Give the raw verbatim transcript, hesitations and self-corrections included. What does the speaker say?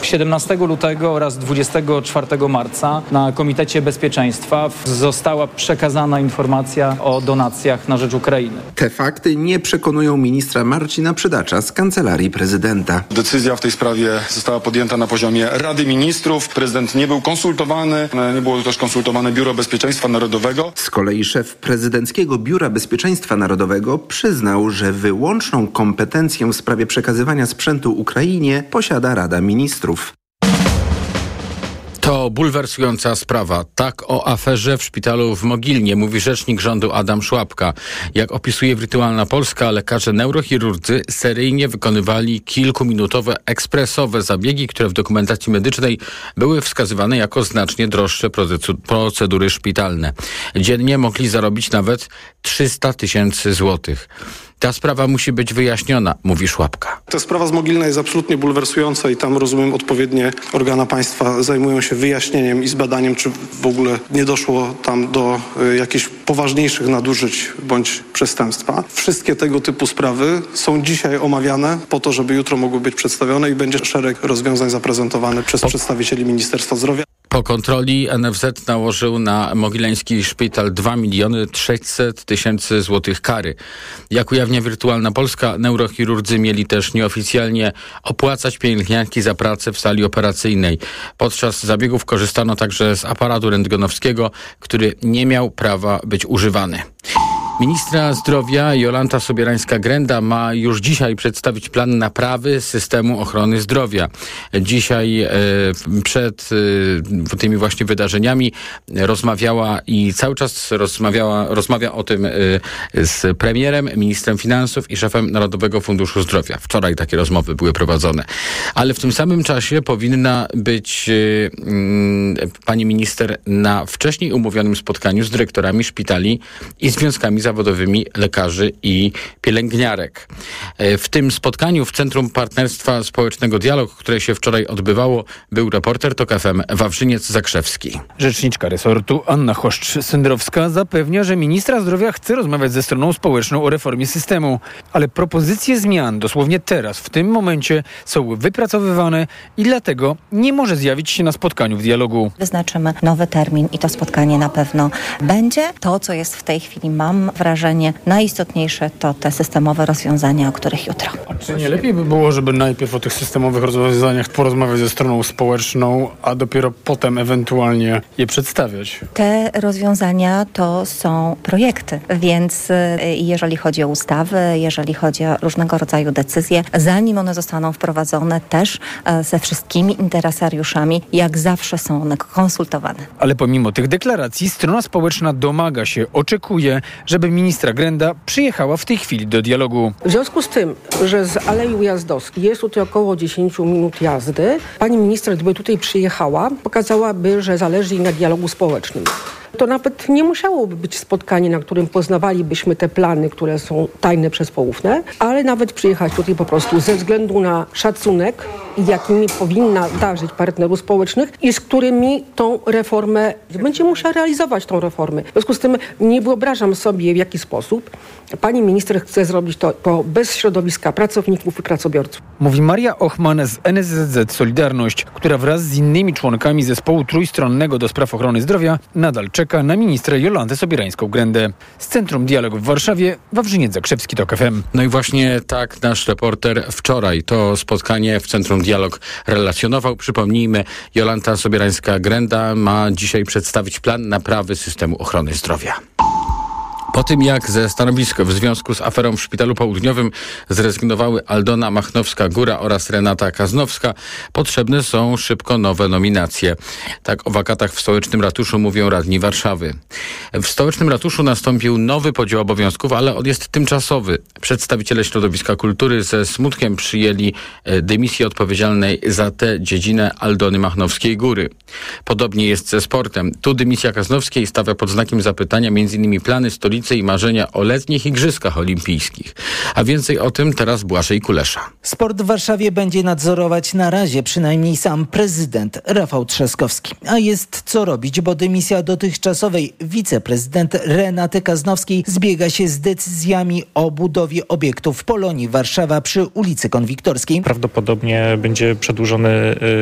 siedemnastego lutego oraz dwudziestego czwartego marca na Komitecie Bezpieczeństwa została przekazana informacja o donacjach na rzecz Ukrainy. Te fakty nie przekonują ministra Marcina Przydacza z Kancelarii Prezydenta. Decyzja w tej sprawie została podjęta na poziomie Rady Ministrów. Prezydent nie był konsultowany, nie było też konsultowane Biuro Bezpieczeństwa Narodowego. Z kolei szef prezydenckiego Biura Bezpieczeństwa Narodowego przyznał, że wyłączną kompetencję w sprawie przekazywania sprzętu Ukrainie posiada Rada Ministrów. To bulwersująca sprawa. Tak o aferze w szpitalu w Mogilnie mówi rzecznik rządu Adam Szłapka. Jak opisuje Wirtualna Polska, lekarze neurochirurdzy seryjnie wykonywali kilkuminutowe, ekspresowe zabiegi, które w dokumentacji medycznej były wskazywane jako znacznie droższe procedury szpitalne. Dziennie mogli zarobić nawet trzysta tysięcy złotych. Ta sprawa musi być wyjaśniona, mówi Szłapka. Ta sprawa z Mogilna jest absolutnie bulwersująca i tam, rozumiem, odpowiednie organa państwa zajmują się wyjaśnieniem i zbadaniem, czy w ogóle nie doszło tam do y, jakichś poważniejszych nadużyć bądź przestępstwa. Wszystkie tego typu sprawy są dzisiaj omawiane po to, żeby jutro mogły być przedstawione i będzie szereg rozwiązań zaprezentowanych przez po... przedstawicieli Ministerstwa Zdrowia. Po kontroli N F Z nałożył na mogileński szpital dwa miliony trzysta tysięcy złotych kary. Jak ujawnia Wirtualna Polska, neurochirurdzy mieli też nieoficjalnie opłacać pielęgniarki za pracę w sali operacyjnej. Podczas zabiegów korzystano także z aparatu rentgenowskiego, który nie miał prawa być używany. Ministra zdrowia Jolanta Sobierańska-Grenda ma już dzisiaj przedstawić plan naprawy systemu ochrony zdrowia. Dzisiaj e, przed e, tymi właśnie wydarzeniami rozmawiała i cały czas rozmawiała, rozmawia o tym e, z premierem, ministrem finansów i szefem Narodowego Funduszu Zdrowia. Wczoraj takie rozmowy były prowadzone. Ale w tym samym czasie powinna być e, m, pani minister na wcześniej umówionym spotkaniu z dyrektorami szpitali i związkami zawodowymi lekarzy i pielęgniarek. W tym spotkaniu w Centrum Partnerstwa Społecznego Dialog, które się wczoraj odbywało, był reporter TOK F M Wawrzyniec Zakrzewski. Rzeczniczka resortu Anna Choszcz-Syndrowska zapewnia, że ministra zdrowia chce rozmawiać ze stroną społeczną o reformie systemu, ale propozycje zmian dosłownie teraz, w tym momencie są wypracowywane i dlatego nie może zjawić się na spotkaniu w dialogu. Wyznaczymy nowy termin i to spotkanie na pewno będzie. To, co jest w tej chwili, mam wrażenie, najistotniejsze to te systemowe rozwiązania, o których jutro. A czy nie lepiej by było, żeby najpierw o tych systemowych rozwiązaniach porozmawiać ze stroną społeczną, a dopiero potem ewentualnie je przedstawiać? Te rozwiązania to są projekty, więc jeżeli chodzi o ustawy, jeżeli chodzi o różnego rodzaju decyzje, zanim one zostaną wprowadzone, też ze wszystkimi interesariuszami, jak zawsze są one konsultowane. Ale pomimo tych deklaracji strona społeczna domaga się, oczekuje, żeby ministra Grenda przyjechała w tej chwili do dialogu. W związku z tym, że z Alei Ujazdowskiej jest tutaj około dziesięć minut jazdy, pani minister, gdyby tutaj przyjechała, pokazałaby, że zależy jej na dialogu społecznym. To nawet nie musiałoby być spotkanie, na którym poznawalibyśmy te plany, które są tajne przez poufne, ale nawet przyjechać tutaj po prostu ze względu na szacunek, jakimi powinna darzyć partnerów społecznych i z którymi tą reformę, będzie musiała realizować tą reformę. W związku z tym nie wyobrażam sobie, w jaki sposób pani minister chce zrobić to, to bez środowiska pracowników i pracobiorców. Mówi Maria Ochman z N S Z Z Solidarność, która wraz z innymi członkami zespołu trójstronnego do spraw ochrony zdrowia nadal czeka na ministrę Jolantę Sobierańską-Grendę. Z Centrum Dialogu w Warszawie, Wawrzyniec Zakrzewski, TOK F M. No i właśnie tak nasz reporter wczoraj to spotkanie w Centrum Dialog relacjonował. Przypomnijmy, Jolanta Sobierańska-Grenda ma dzisiaj przedstawić plan naprawy systemu ochrony zdrowia. Po tym, jak ze stanowisk w związku z aferą w Szpitalu Południowym zrezygnowały Aldona Machnowska-Góra oraz Renata Kaznowska, potrzebne są szybko nowe nominacje. Tak o wakatach w stołecznym ratuszu mówią radni Warszawy. W stołecznym ratuszu nastąpił nowy podział obowiązków, ale on jest tymczasowy. Przedstawiciele środowiska kultury ze smutkiem przyjęli dymisję odpowiedzialnej za tę dziedzinę Aldony Machnowskiej-Góry. Podobnie jest ze sportem. Tu dymisja Kaznowskiej stawia pod znakiem zapytania m.in. plany stolicy i marzenia o letnich igrzyskach olimpijskich. A więcej o tym teraz Błażej Kulesza. Sport w Warszawie będzie nadzorować na razie przynajmniej sam prezydent Rafał Trzaskowski. A jest co robić, bo dymisja dotychczasowej wiceprezydent Renaty Kaznowskiej zbiega się z decyzjami o budowie obiektów w Polonii Warszawa przy ulicy Konwiktorskiej. Prawdopodobnie będzie przedłużony